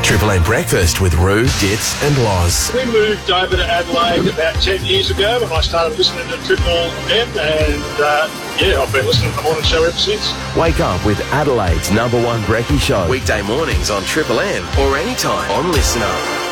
Triple M Breakfast with Roo, Dits and Loz. We moved over to Adelaide about 10 years ago when I started listening to Triple M, and I've been listening to the morning show ever since. Wake up with Adelaide's #1 brekkie show. Weekday mornings on Triple M or anytime on Listener.